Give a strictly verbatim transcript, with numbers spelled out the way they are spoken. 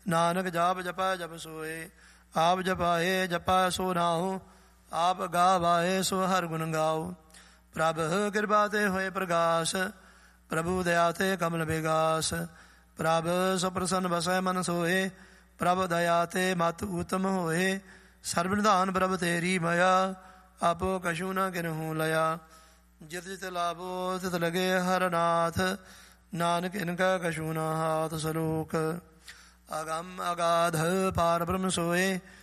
ਨਾਨਕ ਜਾਪ ਜਪੈ ਜਪ ਸੋਏ। ਆਪ ਜਪਾਏ ਜਪਾ ਸੋ ਨਾਉ, ਆਪ ਗਾਵਾਏ ਸੋ ਹਰ ਗੁਣ ਗਾਓ। ਪ੍ਰਭ ਕਿਰਪਾ ਤੇ ਹੋਏ ਪ੍ਰਗਾਸ, ਪ੍ਰਭੂ ਦਇਆ ਤੇ ਕਮਲ ਵਿਗਾਸ। ਪ੍ਰਭ ਸੋ ਪ੍ਰਸੰਨ ਬਸੈ ਮਨ ਸੋਏ, ਪ੍ਰਭ ਦਇਆ ਤੇ ਮਤ ਊਤਮ ਹੋਏ। ਸਰਬ ਨਿਧਾਨ ਪ੍ਰਭ ਤੇਰੀ ਮਇਆ, ਆਪੋ ਕਛੂ ਨ ਕਿਨਹੂ ਲਿਆ। ਜਿਤ ਜਿਤ ਲਾਭੋ ਤਿਤ ਲਗੇ ਹਰ ਨਾਥ, ਨਾਨਕ ਇਨਕਾ ਕਛੂ ਨ ਹਾਥ। ਸਲੋਕ ਅਗੰਮ ਅਗਾਧ ਪਾਰ ਬ੍ਰਹਮ ਸੋਏ,